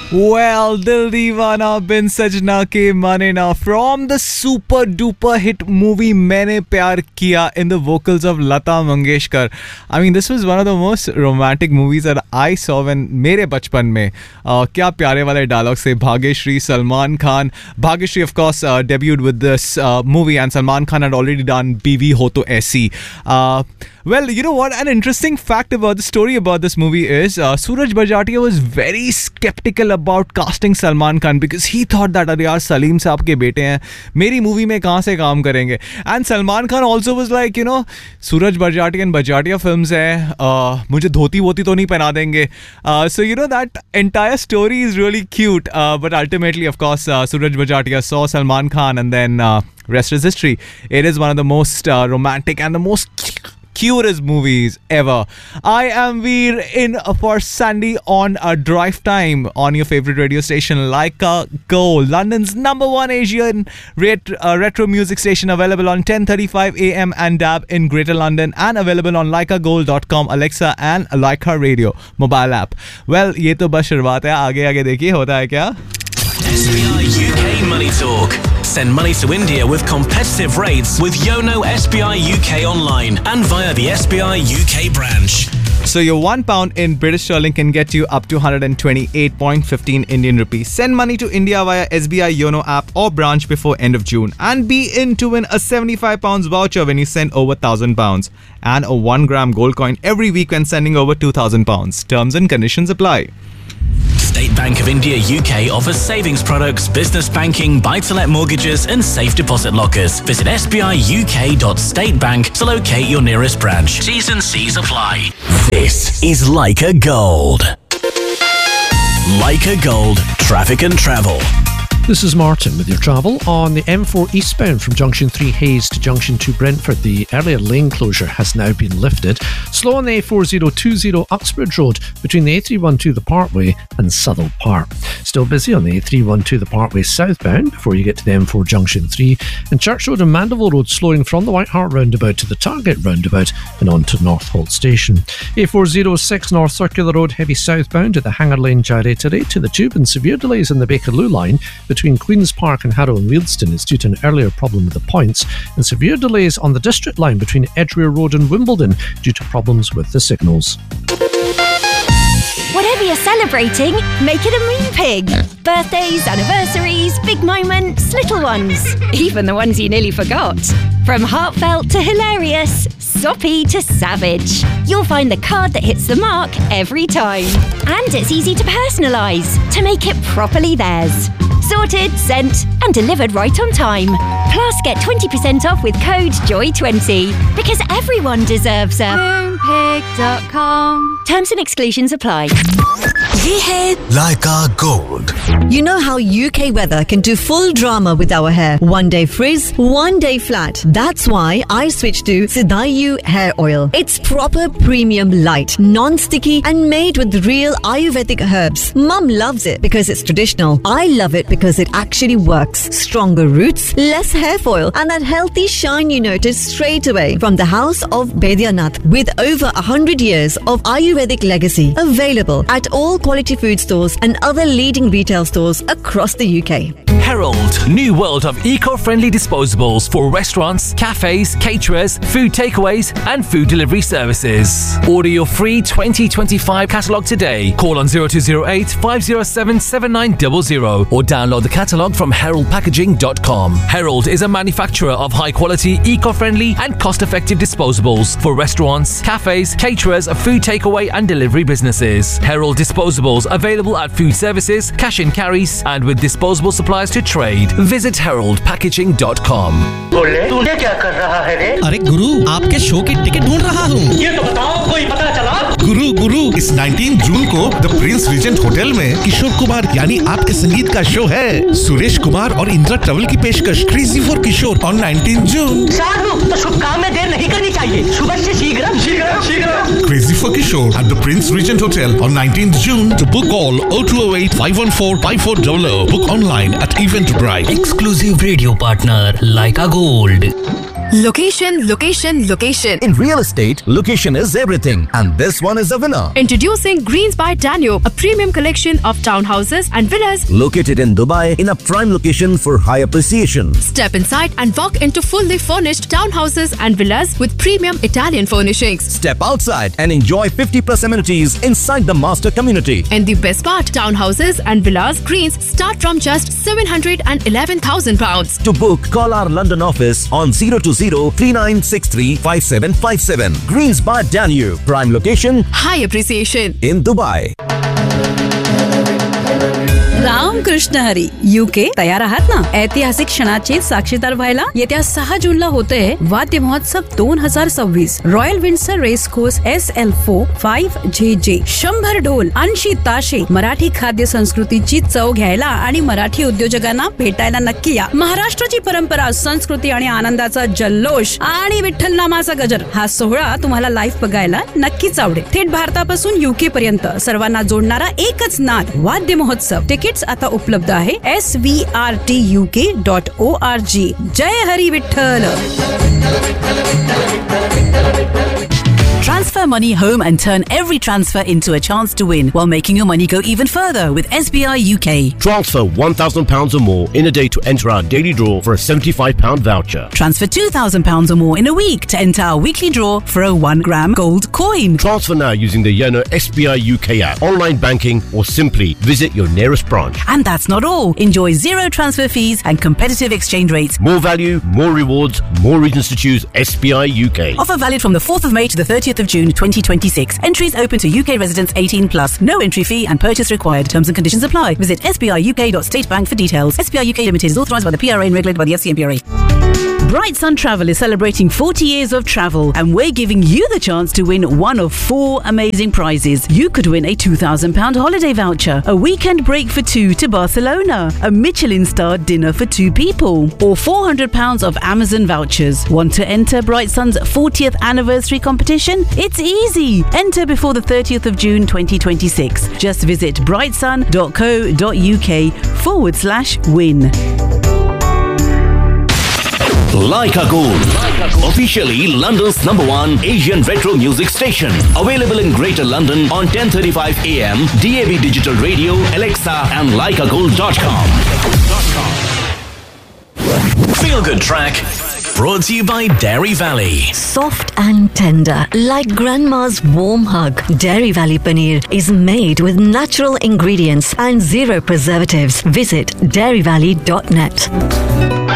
Well, Dil Deewana Bin Sajna Ke Mane Na from the super duper hit movie Maine Pyar Kiya in the vocals of Lata Mangeshkar. I mean, this was one of the most romantic movies that I saw when मेरे बचपन में क्या प्यारे वाले dialogues से Bhagyashree Salman Khan. Bhagyashri, of course, debuted with this movie, and Salman Khan had already done BV Ho To Aisi. Well, you know what? An interesting fact about the story about this movie is Suraj Barjatya was very skeptical about casting Salman Khan because he thought that अरे यार सलीम साहब के बेटे हैं, मेरी movie में कहाँ से काम करेंगे. And Salman Khan also was like, you know, Suraj Barjatya and Barjatya films हैं, मुझे धोती वोती तो नहीं पहना देंगे. So you know that entire story is really cute. But ultimately, of course, Suraj Barjatya saw Salman Khan, and then rest is history. It is one of the most romantic and the most cutest movies ever. I am Veer in for Sandy on a drive time on your favorite radio station Laika Gold, London's #1 Asian retro music station, available on 10:35 AM and DAB in Greater London, and available on laikagold.com, Alexa and Laika Radio mobile app. Well, ये तो बस शुरुआत है, आगे देखिए होता है क्या. SBI UK Money Talk. Send money to India with competitive rates with Yono SBI UK online and via the SBI UK branch. So your £1 in British sterling can get you up to 128.15 Indian rupees. Send money to India via SBI Yono app or branch before end of June, and be in to win a £75 voucher when you send over £1,000, and a 1 gram gold coin every week when sending over £2,000. Terms and conditions apply. State Bank of India UK offers savings products, business banking, buy-to-let mortgages and safe deposit lockers. Visit sbiuk.statebank to locate your nearest branch. T's and C's apply. This is Leica Gold. Leica Gold, traffic and travel. This is Martin with your travel. On the M4 eastbound from Junction 3 Hayes to Junction 2 Brentford, the earlier lane closure has now been lifted. Slow on the A4020 Uxbridge Road between the A312 The Parkway and Southall Park. Still busy on the A312 The Parkway southbound before you get to the M4 Junction 3. And Church Road and Mandeville Road slowing from the White Hart roundabout to the Target roundabout and on to Northolt Station. A406 North Circular Road heavy southbound to the Hanger Lane Gyratory to the Tube, and severe delays on the Bakerloo line between Queen's Park and Harrow and Wealdstone is due to an earlier problem with the points, and severe delays on the District line between Edgware Road and Wimbledon due to problems with the signals. Whatever you're celebrating, make it a Moonpig. Birthdays, anniversaries, big moments, little ones, even the ones you nearly forgot. From heartfelt to hilarious, soppy to savage, you'll find the card that hits the mark every time. And it's easy to personalise to make it properly theirs. Sorted, sent and delivered right on time. Plus get 20% off with code JOY20, because everyone deserves a Moonpig.com. Terms and exclusions apply. ये है Leica Gold. You know how UK weather can do full drama with our hair. One day frizz, one day flat. That's why I switched to Sidayu hair oil. It's proper premium light, non-sticky and made with real Ayurvedic herbs. Mum loves it because it's traditional. I love it because it actually works. Stronger roots, less hair foil, and that healthy shine you notice straight away. From the house of Baidyanath, with over 100 years of Ayurvedic legacy. Available at all quality food stores and other leading retail stores across the UK. Herald, new world of eco-friendly disposables for restaurants, cafes, caterers, food takeaways and food delivery services. Order your free 2025 catalogue today. Call on 0208 507 7900 or download the catalogue from heraldpackaging.com. Herald is a manufacturer of high-quality, eco-friendly and cost-effective disposables for restaurants, cafes, caterers, food takeaway and delivery businesses. Herald disposables available at food services, cash and carries and with disposable supplies to trade. Visit heraldpackaging.com. तूने क्या कर रहा है रे? अरे गुरु, आपके show की ticket ढूंढ रहा हूँ। ये तो बताओ, कोई पता चला? गुरु इस 19 जून को द प्रिंस रीजेंट होटल में किशोर कुमार यानी आपके संगीत का शो है। सुरेश कुमार और इंदिरा ट्रैवल की पेशकश क्रेजी फॉर किशोर ऑन 19 जून। साधु, तो शुभ काम में देर नहीं करनी चाहिए। सुबह से शीघ्र। Crazy for Kishore at the Prince Regent Hotel on 19th June. To book all 0208 514 5400. Book online at Eventbrite. Exclusive radio partner Leica Gold. Location, location, location. In real estate, location is everything, and this one is a winner. Introducing Greens by Danube, a premium collection of townhouses and villas located in Dubai in a prime location for high appreciation. Step inside and walk into fully furnished townhouses and villas with premium Italian furnishings. Step outside and enjoy 50+ amenities inside the master community. And the best part, townhouses and villas Greens start from just £711,000. To book, call our London office on 020-3963-5757. Greens by Danube, prime location, high appreciation in Dubai. Ramakrishna Hari UK तयार आहात ना? ऐतिहासिक क्षणाचे साक्षीदार व्हायला येत्या 6 जूनला होतंय वाद्य महोत्सव 2026. Royal Windsor race course SL4 5JJ 100 ढोल 80 ताशे. मराठी खाद्य संस्कृतीची चव घ्यायला आणि मराठी उद्योजकांना भेटायला नक्की या. महाराष्ट्राची परंपरा, संस्कृती आणि आनंदाचा जल्लोष आणि विठ्ठल नामाचा गजर हा सोहळा तुम्हाला लाईव्ह बघायला नक्कीच आवडेल. थेट भारतापासून UK पर्यंत सर्वांना जोडणारा एकच नाद वाद्य महोत्सव. तिकीट्स आता उपलब्ध आहे SVRTUK.org. जय Hari Vitthal. Transfer money home and turn every transfer into a chance to win while making your money go even further with SBI UK. Transfer £1,000 or more in a day to enter our daily draw for a £75 voucher. Transfer £2,000 or more in a week to enter our weekly draw for a 1 gram gold coin. Transfer now using the Yono SBI UK app, online banking, or simply visit your nearest branch. And that's not all. Enjoy zero transfer fees and competitive exchange rates. More value, more rewards, more reasons to choose SBI UK. Offer valid from the 4th of May to the 30th of June 2026. Entries open to UK residents 18+. No entry fee and purchase required. Terms and conditions apply. Visit sbiuk.statebank for details. SBI UK Limited is authorised by the PRA and regulated by the FCMPRA. Bright Sun Travel is celebrating 40 years of travel, and we're giving you the chance to win one of 4 amazing prizes. You could win a £2,000 holiday voucher, a weekend break for 2 to Barcelona, a Michelin-starred dinner for 2 people, or £400 of Amazon vouchers. Want to enter Bright Sun's 40th anniversary competition? It's easy. Enter before the 30th of June 2026. Just visit brightsun.co.uk/win. Leica Gold, officially London's #1 Asian retro music station. Available in Greater London on 10:35 AM, DAB Digital Radio, Alexa and leicagold.com. Feel Good Track, brought to you by Dairy Valley. Soft and tender, like grandma's warm hug. Dairy Valley Paneer is made with natural ingredients and zero preservatives. Visit dairyvalley.net.